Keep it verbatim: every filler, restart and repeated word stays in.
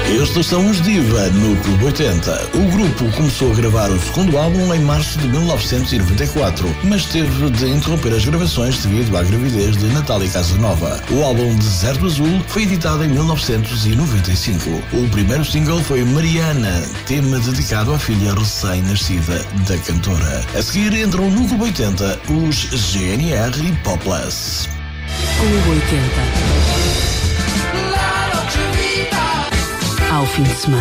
Estes são os Diva no Clube oitenta. O grupo começou a gravar o segundo álbum em março de mil novecentos e noventa e quatro, mas teve de interromper as gravações devido à gravidez de Natália Casanova. O álbum Deserto Azul foi editado em mil novecentos e noventa e cinco. O primeiro single foi Mariana, tema dedicado à filha recém-nascida da cantora. A seguir entram no Clube oitenta os G N R e Popless. Clube oitenta. Ao fim de semana.